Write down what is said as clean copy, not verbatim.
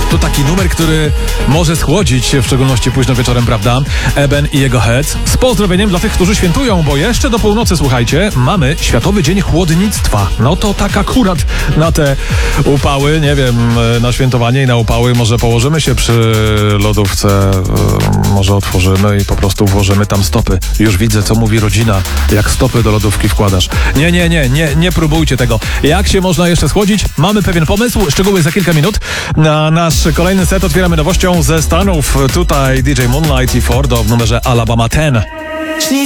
To taki numer, który może schłodzić, w szczególności późno wieczorem, prawda? Eben i jego Heads. Z pozdrowieniem dla tych, którzy świętują, bo jeszcze do północy, słuchajcie, mamy Światowy Dzień Chłodnictwa. No to tak akurat na te upały, nie wiem, na świętowanie i na upały może położymy się przy lodówce, może otworzymy i po prostu włożymy tam stopy. Już widzę, co mówi rodzina, jak stopy do lodówki wkładasz. Nie próbujcie tego. Jak się można jeszcze schłodzić? Mamy pewien pomysł, szczegóły za kilka minut. Na nasz kolejny set otwieramy nowością ze Stanów. Tutaj DJ Moonlight i Fordo w numerze Alabama 10.